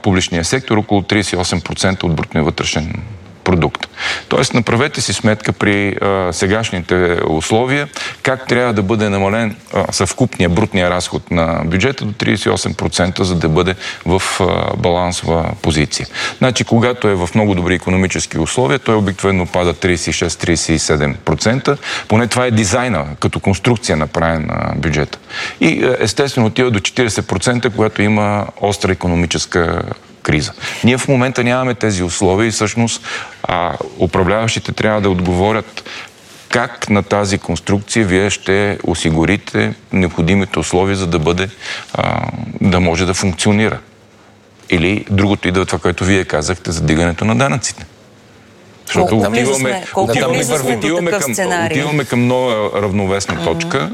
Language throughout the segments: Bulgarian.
публичния сектор, около 38% от брутния вътрешен продукт. Тоест, направете си сметка при сегашните условия как трябва да бъде намален съвкупния брутния разход на бюджета до 38%, за да бъде в балансова позиция. Значи, когато е в много добри икономически условия, той обикновено пада 36-37%. Поне това е дизайна, като конструкция направен на бюджета. И естествено отива до 40%, когато има остра икономическа криза. Ние в момента нямаме тези условия и всъщност управляващите трябва да отговорят как на тази конструкция вие ще осигурите необходимите условия, за да може да функционира. Или другото идва това, което вие казахте за дигането на данъците. Защото отиваме към нова равновесна точка,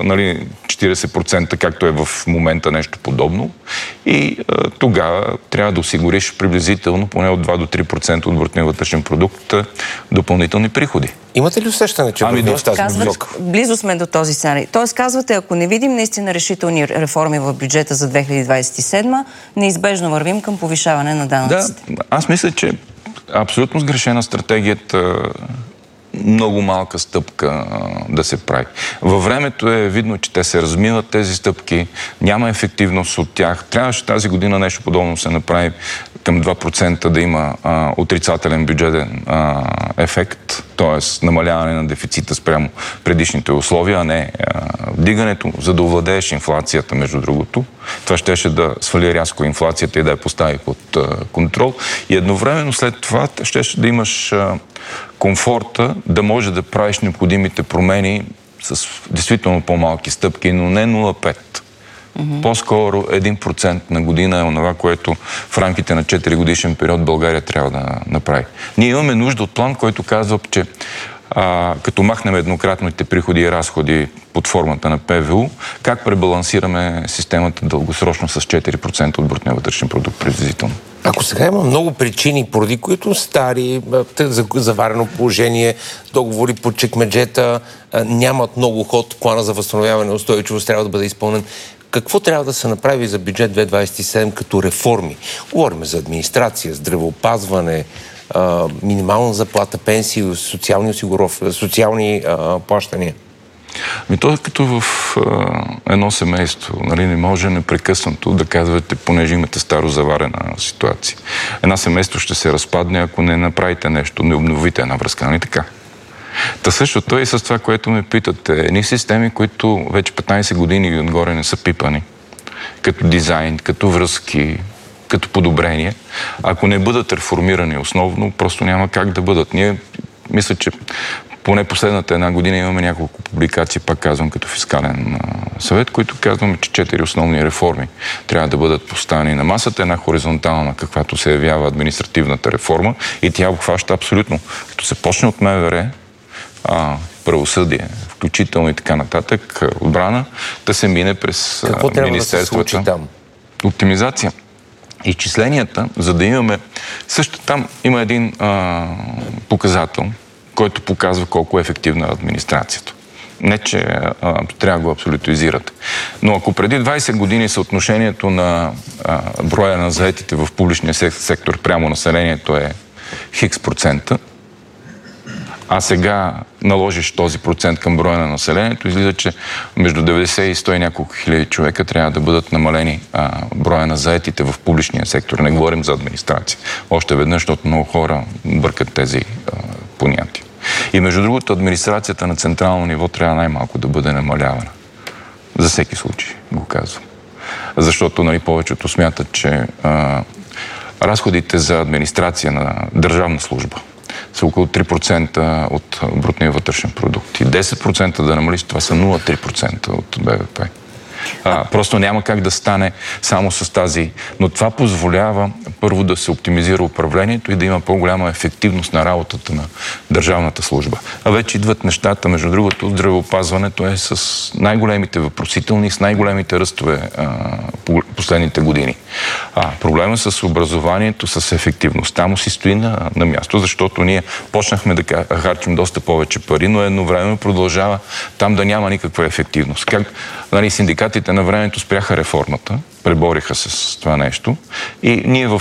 40%, както е в момента нещо подобно, и тогава трябва да осигуриш приблизително поне от 2 до 3% от брутния вътрешен продукт допълнителни приходи. Имате ли усещане, че в тази посока? Близо сме до този сценарий. Тоест казвате, ако не видим наистина решителни реформи в бюджета за 2027, неизбежно вървим към повишаване на данъците. Да, аз мисля, че абсолютно сгрешена стратегията, много малка стъпка да се прави. Във времето е видно, че те се размиват тези стъпки, няма ефективност от тях. Трябваше тази година нещо подобно се направи към 2% да има отрицателен бюджетен ефект, т.е. намаляване на дефицита спрямо предишните условия, а не вдигането, за да овладееш инфлацията, между другото. Това щеше да свали рязко инфлацията и да я постави под контрол. И едновременно след това щеше да имаш комфорта да може да правиш необходимите промени с действително по-малки стъпки, но не 0,5. По-скоро 1% на година е онова, което в рамките на 4 годишен период България трябва да направи. Ние имаме нужда от план, който казва, че като махнем еднократните приходи и разходи под формата на ПВУ, как пребалансираме системата дългосрочно с 4% от брутния вътрешен продукт приблизително. Ако сега има много причини, поради които стари, заварено положение, договори по чекмеджета, нямат много ход, плана за възстановяване и устойчивост трябва да бъде изпълнен, какво трябва да се направи за бюджет 2027 като реформи? Говорим за администрация, здравеопазване, минимална заплата, пенсии, социални плащания. То е като в едно семейство. Не може непрекъснато да казвате, понеже имате старо заварена ситуация. Една семейство ще се разпадне, ако не направите нещо, не обновите една връзка, нали така? Та същото и с това, което ме питате. Едни системи, които вече 15 години и отгоре не са пипани, като дизайн, като връзки, като подобрение, ако не бъдат реформирани основно, просто няма как да бъдат. Ние, мисля, че поне последната една година имаме няколко публикации, пак казвам, като фискален съвет, които казваме, че 4 основни реформи трябва да бъдат поставени на масата. Една хоризонтална, каквато се явява административната реформа, и тя обхваща абсолютно, като се почне от МВР, правосъдие, включително и така нататък, отбрана, да се мине през министерствата. Какво там? Оптимизация. Изчисленията, за да имаме... Също там има един показател, който показва колко е ефективна администрацията. Не, че трябва да го абсолютизирате. Но ако преди 20 години съотношението на броя на заетите в публичния сектор прямо населението е хикс процента, а сега наложиш този процент към броя на населението, излиза, че между 90 и 100 и няколко хиляди човека трябва да бъдат намалени броя на заетите в публичния сектор. Не говорим за администрация. Още веднъж, защото много хора бъркат тези понятия. И между другото, администрацията на централно ниво трябва най-малко да бъде намалявана. За всеки случай го казвам. Защото повечето смятат, че разходите за администрация на държавна служба са около 3% от брутния вътрешен продукт. И 10% да намалиш, това са 0,3% от БВП. Просто няма как да стане само с тази. Но това позволява първо да се оптимизира управлението и да има по-голяма ефективност на работата на държавната служба. А вече идват нещата, между другото, здравеопазването е с най-големите въпросителни, с най-големите ръстове последните години. Проблема с образованието, с ефективността му си стои на място, защото ние почнахме да харчим доста повече пари, но едновременно продължава там да няма никаква ефективност. Как синдикатите на времето спряха реформата, пребориха се с това нещо и ние в